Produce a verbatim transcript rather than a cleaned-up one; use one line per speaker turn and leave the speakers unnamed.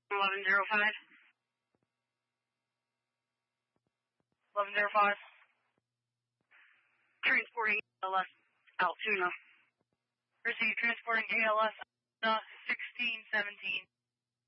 eleven zero five. eleven zero five. Transporting A L S Altoona. Receive transporting A L S Altoona sixteen seventeen.